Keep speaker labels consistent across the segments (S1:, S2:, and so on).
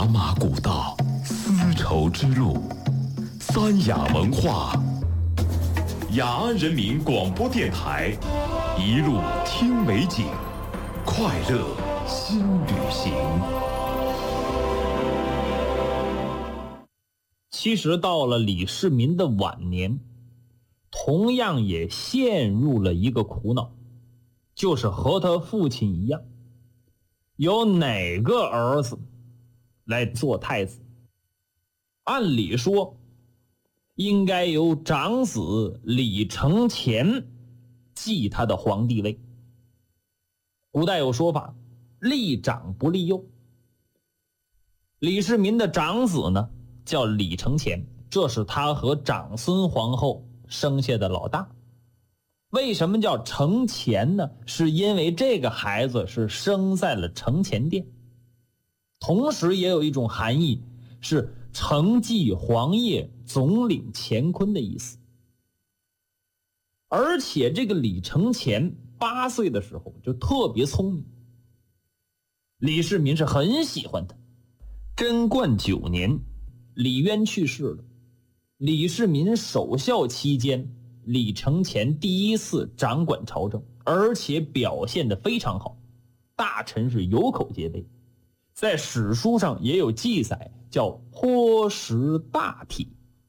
S1: 雅马古道，丝绸之路，三雅文化，雅安人民广播电台，一路听美景，快乐新旅行。
S2: 其实到了李世民的晚年，同样也陷入了一个苦恼，就是和他父亲一样，有哪个儿子来做太子？按理说应该由长子李承乾继他的皇帝位。古代有说法，立长不立幼。李世民的长子呢叫李承乾，这是他和长孙皇后生下的老大。为什么叫承乾呢？是因为这个孩子是生在了承乾殿，同时也有一种含义，是承继皇业，总领乾坤的意思。而且这个李承乾8岁的时候就特别聪明，李世民是很喜欢他。贞观9年，李渊去世了，李世民守孝期间，李承乾第一次掌管朝政，而且表现得非常好，大臣是有口皆碑，在史书上也有记载，叫颇识大体。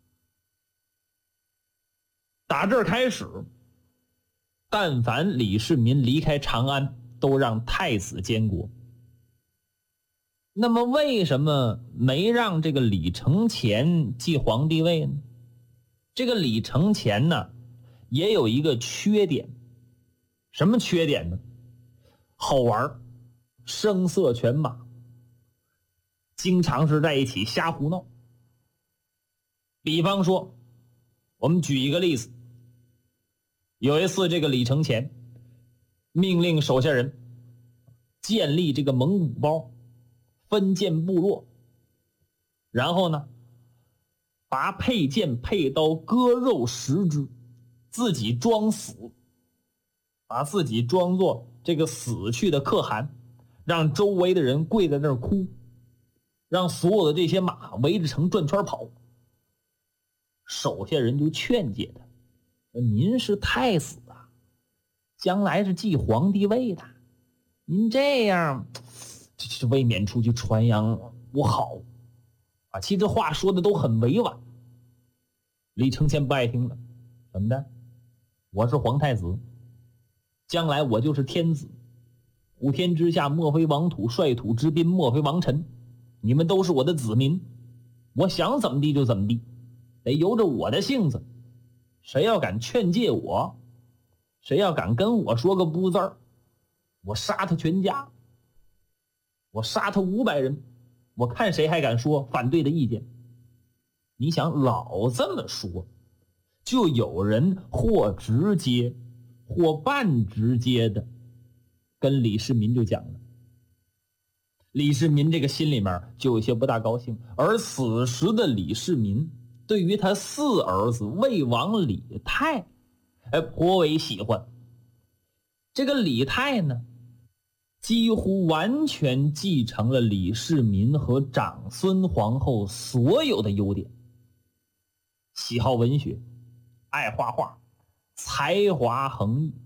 S2: 打这儿开始，但凡李世民离开长安，都让太子监国。那么为什么没让这个李承乾继皇帝位呢？这个李承乾呢也有一个缺点。什么缺点呢？好玩，声色犬马，经常是在一起瞎胡闹。比方说，我们举一个例子，有一次这个李承乾命令手下人建立这个蒙古包，分建部落，然后呢拔佩剑佩刀割肉食之，自己装死，把自己装作这个死去的可汗，让周围的人跪在那儿哭，让所有的这些马围着城转圈跑。手下人就劝诫他，您是太子啊，将来是继皇帝位的，您这样这未免出去传扬不好啊。其实话说的都很委婉。李承乾不爱听了，怎么的？我是皇太子，将来我就是天子，普天之下莫非王土，率土之滨莫非王臣，你们都是我的子民，我想怎么地就怎么地，得由着我的性子。谁要敢劝诫我，谁要敢跟我说个不字儿，我杀他全家，我杀他500人，我看谁还敢说反对的意见。你想老这么说，就有人或直接或半直接的跟李世民就讲了。李世民这个心里面就有些不大高兴，而此时的李世民对于他4儿子魏王李泰颇为喜欢。这个李泰呢几乎完全继承了李世民和长孙皇后所有的优点，喜好文学，爱画画，才华横溢。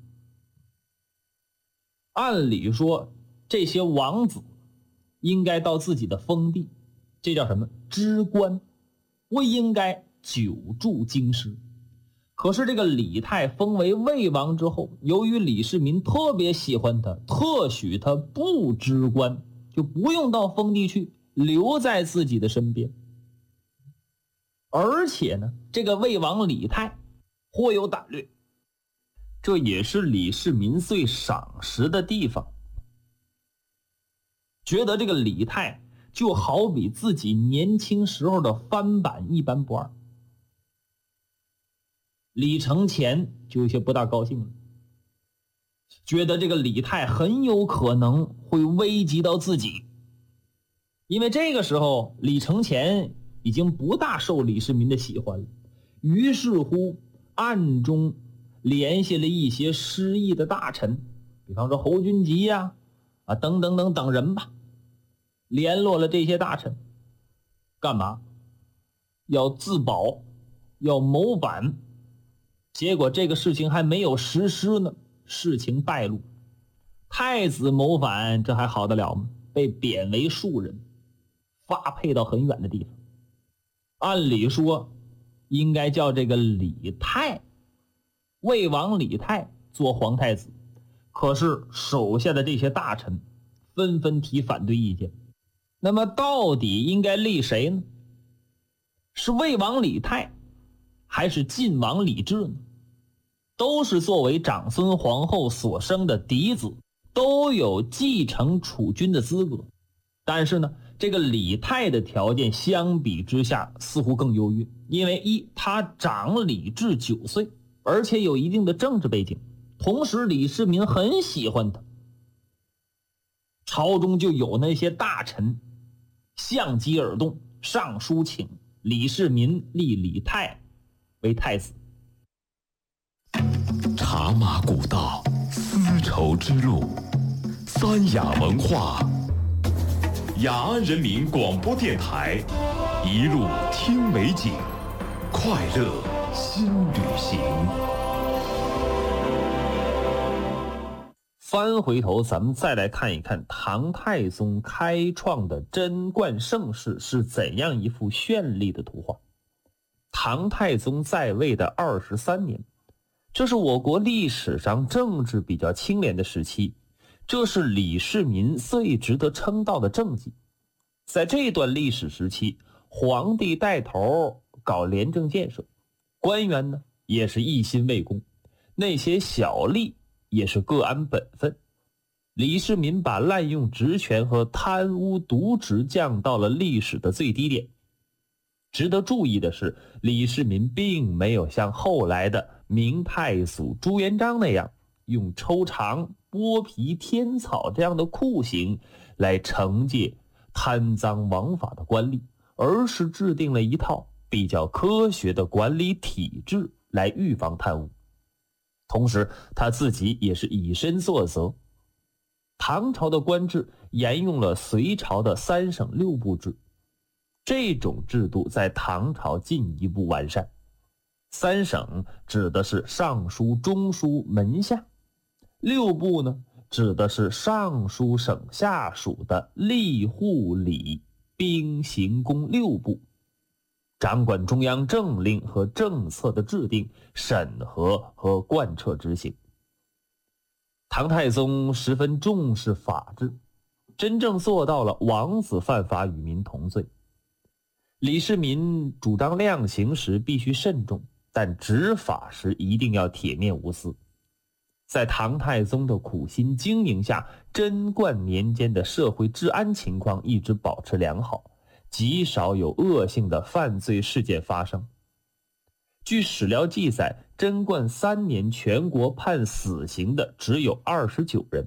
S2: 按理说这些王子应该到自己的封地，这叫什么？知官，不应该久驻京师。可是这个李泰封为魏王之后，由于李世民特别喜欢他，特许他不知官，就不用到封地去，留在自己的身边。而且呢，这个魏王李泰颇有胆略，这也是李世民最赏识的地方，觉得这个李泰就好比自己年轻时候的翻版一般不二。李承乾就有些不大高兴了，觉得这个李泰很有可能会危及到自己。因为这个时候李承乾已经不大受李世民的喜欢了，于是乎暗中联系了一些失意的大臣，比方说侯君集呀等等人吧，联络了这些大臣， 干嘛？要自保，要谋反。结果这个事情还没有实施呢，事情败露。太子谋反，这还好得了吗？被贬为庶人，发配到很远的地方。按理说应该叫这个李泰，魏王李泰做皇太子，可是手下的这些大臣纷纷提反对意见。那么到底应该立谁呢？是魏王李泰还是晋王李治呢？都是作为长孙皇后所生的嫡子，都有继承储君的资格。但是呢，这个李泰的条件相比之下似乎更优越，因为一，他长李治9岁，而且有一定的政治背景，同时李世民很喜欢他。朝中就有那些大臣相机而动，上书请李世民立李泰为太子。
S1: 茶马古道，丝绸之路，三雅文化，雅安人民广播电台，一路听美景，快乐新旅行。
S2: 翻回头，咱们再来看一看唐太宗开创的贞观盛世是怎样一幅绚丽的图画。唐太宗在位的23年，这是我国历史上政治比较清廉的时期，这是李世民最值得称道的政绩。在这段历史时期，皇帝带头搞廉政建设，官员呢也是一心为公，那些小吏也是各安本分。李世民把滥用职权和贪污渎职降到了历史的最低点。值得注意的是，李世民并没有像后来的明太祖朱元璋那样用抽肠、剥皮天草这样的酷刑来惩戒贪赃枉法的官吏，而是制定了一套比较科学的管理体制来预防贪污。同时他自己也是以身作则。唐朝的官制沿用了隋朝的3省6部制，这种制度在唐朝进一步完善。3省指的是尚书、中书、门下，6部呢指的是尚书省下属的吏、户、礼、兵、刑、工6部，掌管中央政令和政策的制定、审核和贯彻执行。唐太宗十分重视法治，真正做到了王子犯法与民同罪。李世民主张量刑时必须慎重，但执法时一定要铁面无私。在唐太宗的苦心经营下，贞观年间的社会治安情况一直保持良好，极少有恶性的犯罪事件发生。据史料记载，贞观3年全国判死刑的只有29人。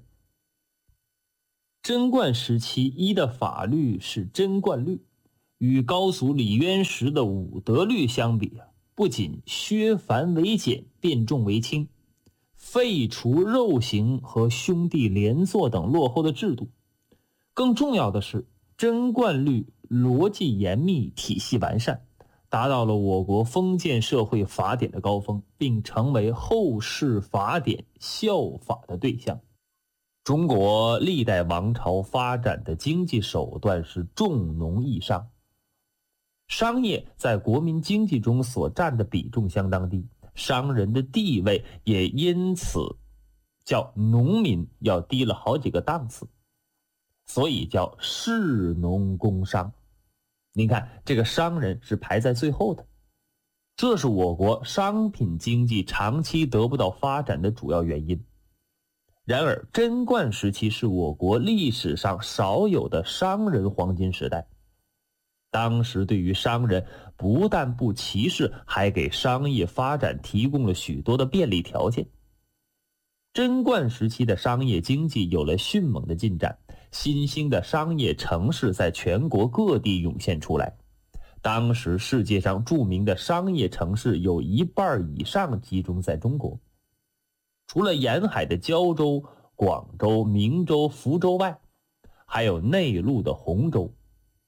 S2: 贞观时期依的法律是贞观律，与高祖李渊时的武德律相比，不仅削繁为简，变重为轻，废除肉刑和兄弟连坐等落后的制度，更重要的是贞观律逻辑严密，体系完善，达到了我国封建社会法典的高峰，并成为后世法典效法的对象。中国历代王朝发展的经济手段是重农抑商，商业在国民经济中所占的比重相当低，商人的地位也因此较农民要低了好几个档次，所以叫士农工商。您看，这个商人是排在最后的，这是我国商品经济长期得不到发展的主要原因。然而，贞观时期是我国历史上少有的商人黄金时代。当时对于商人不但不歧视，还给商业发展提供了许多的便利条件。贞观时期的商业经济有了迅猛的进展，新兴的商业城市在全国各地涌现出来。当时世界上著名的商业城市有1半以上集中在中国。除了沿海的胶州、广州、明州、福州外，还有内陆的洪州。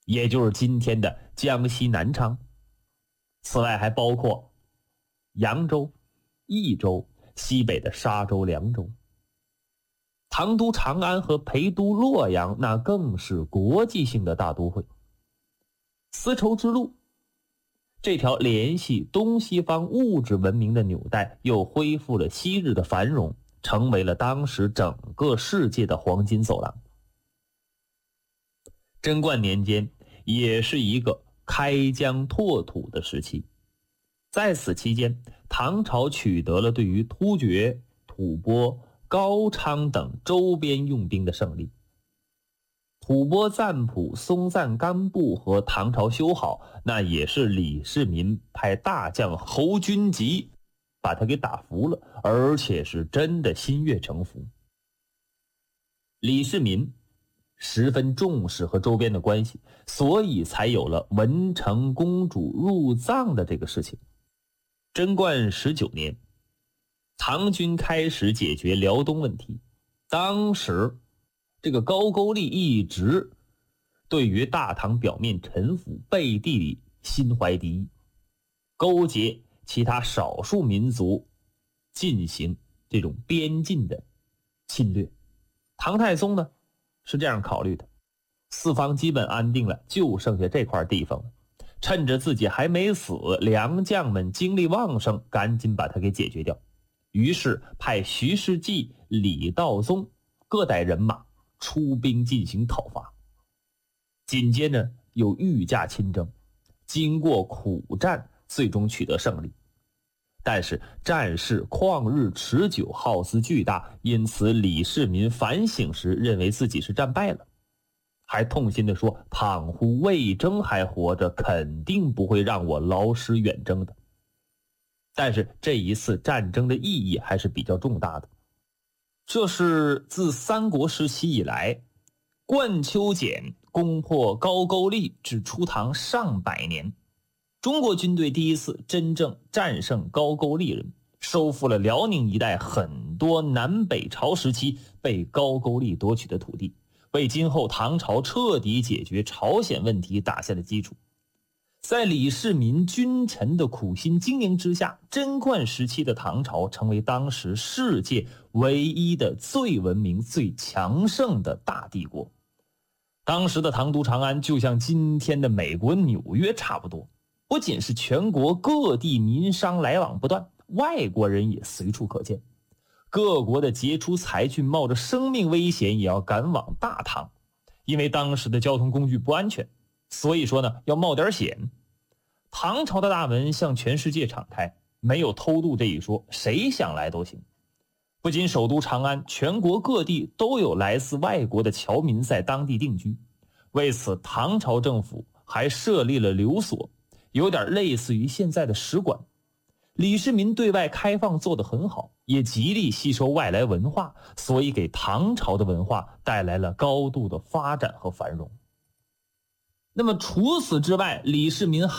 S2: 也就是今天的江西南昌。此外还包括扬州、益州、西北的沙州、凉州。唐都长安和陪都洛阳那更是国际性的大都会。丝绸之路这条联系东西方物质文明的纽带又恢复了昔日的繁荣，成为了当时整个世界的黄金走廊。贞观年间也是一个开疆拓土的时期，在此期间，唐朝取得了对于突厥、吐蕃、高昌等周边用兵的胜利。吐蕃赞普、松赞干布和唐朝修好，那也是李世民派大将侯君集把他给打服了，而且是真的心悦诚服。李世民十分重视和周边的关系，所以才有了文成公主入藏的这个事情。贞观19年，唐军开始解决辽东问题。当时这个高句丽一直对于大唐表面臣服，背地里心怀敌意，勾结其他少数民族进行这种边境的侵略。唐太宗呢是这样考虑的，四方基本安定了，就剩下这块地方了，趁着自己还没死，良将们精力旺盛，赶紧把它给解决掉。于是派徐世绩、李道宗各带人马出兵进行讨伐。紧接着又御驾亲征，经过苦战，最终取得胜利。但是战事旷日持久，耗资巨大，因此李世民反省时认为自己是战败了，还痛心地说，倘乎魏征还活着，肯定不会让我劳师远征的。但是这一次战争的意义还是比较重大的，这是自三国时期以来，冠丘俭攻破高句丽至初唐上百年，中国军队第一次真正战胜高句丽人，收复了辽宁一带很多南北朝时期被高句丽夺取的土地，为今后唐朝彻底解决朝鲜问题打下了基础。在李世民君臣的苦心经营之下，贞观时期的唐朝成为当时世界唯一的最文明、最强盛的大帝国。当时的唐都长安就像今天的美国纽约差不多，不仅是全国各地民商来往不断，外国人也随处可见。各国的杰出才俊冒着生命危险也要赶往大唐，因为当时的交通工具不安全，所以说呢要冒点险。唐朝的大门向全世界敞开，没有偷渡这一说，谁想来都行。不仅首都长安，全国各地都有来自外国的侨民在当地定居。为此，唐朝政府还设立了留所，有点类似于现在的使馆。李世民对外开放做得很好，也极力吸收外来文化，所以给唐朝的文化带来了高度的发展和繁荣。那么除此之外，李世民